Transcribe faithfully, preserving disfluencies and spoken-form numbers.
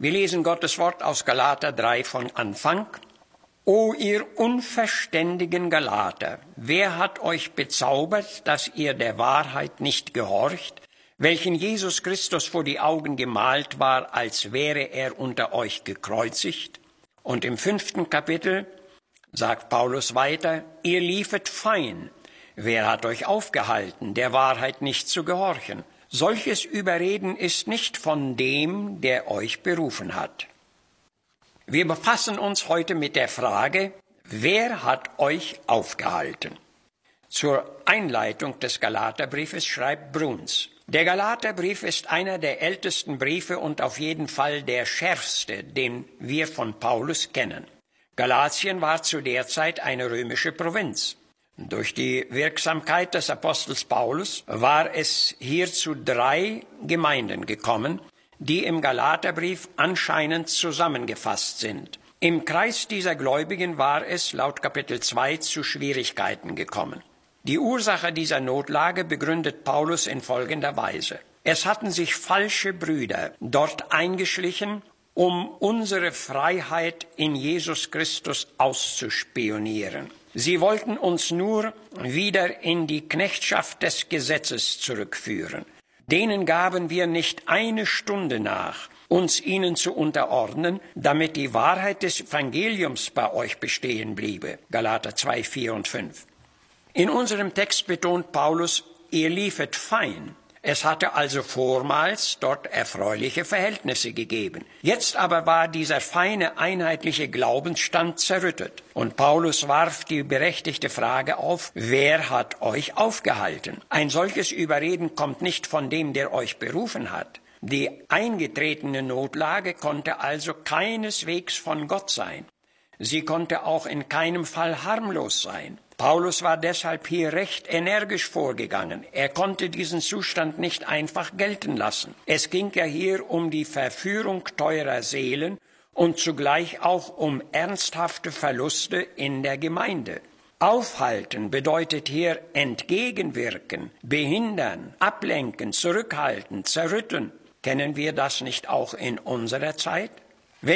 Wir lesen Gottes Wort aus Galater drei von Anfang. O ihr unverständigen Galater, wer hat euch bezaubert, dass ihr der Wahrheit nicht gehorcht, welchen Jesus Christus vor die Augen gemalt war, als wäre er unter euch gekreuzigt? Und im fünften Kapitel sagt Paulus weiter, ihr liefet fein. Wer hat euch aufgehalten, der Wahrheit nicht zu gehorchen? Solches Überreden ist nicht von dem, der euch berufen hat. Wir befassen uns heute mit der Frage, wer hat euch aufgehalten? Zur Einleitung des Galaterbriefes schreibt Bruns: Der Galaterbrief ist einer der ältesten Briefe und auf jeden Fall der schärfste, den wir von Paulus kennen. Galatien war zu der Zeit eine römische Provinz. Durch die Wirksamkeit des Apostels Paulus war es hier zu drei Gemeinden gekommen, die im Galaterbrief anscheinend zusammengefasst sind. Im Kreis dieser Gläubigen war es laut Kapitel zwei zu Schwierigkeiten gekommen. Die Ursache dieser Notlage begründet Paulus in folgender Weise. Es hatten sich falsche Brüder dort eingeschlichen, um unsere Freiheit in Jesus Christus auszuspionieren. Sie wollten uns nur wieder in die Knechtschaft des Gesetzes zurückführen. Denen gaben wir nicht eine Stunde nach, uns ihnen zu unterordnen, damit die Wahrheit des Evangeliums bei euch bestehen bliebe. Galater zwei, vier und fünf. In unserem Text betont Paulus, ihr liefet fein. Es hatte also vormals dort erfreuliche Verhältnisse gegeben. Jetzt aber war dieser feine, einheitliche Glaubensstand zerrüttet. Und Paulus warf die berechtigte Frage auf, wer hat euch aufgehalten? Ein solches Überreden kommt nicht von dem, der euch berufen hat. Die eingetretene Notlage konnte also keineswegs von Gott sein. Sie konnte auch in keinem Fall harmlos sein. Paulus war deshalb hier recht energisch vorgegangen. Er konnte diesen Zustand nicht einfach gelten lassen. Es ging ja hier um die Verführung teurer Seelen und zugleich auch um ernsthafte Verluste in der Gemeinde. Aufhalten bedeutet hier entgegenwirken, behindern, ablenken, zurückhalten, zerrütteln. Kennen wir das nicht auch in unserer Zeit?